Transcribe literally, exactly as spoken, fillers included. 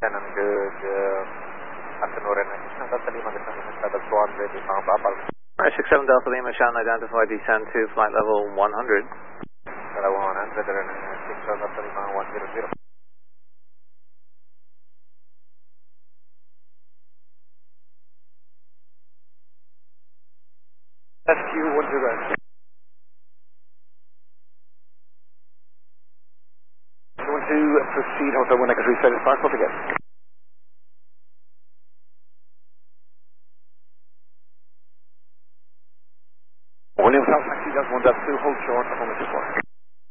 and good uh, afternoon, and Delta Lima, that's one ready from Papa. Alright, six seven Delta Lima, Shan, identify descend to flight level one hundred. Level one hundred, and six seven Delta Lima, one zero zero. S Q one zero. You want to proceed, Hotel one, I can reset it, start off again.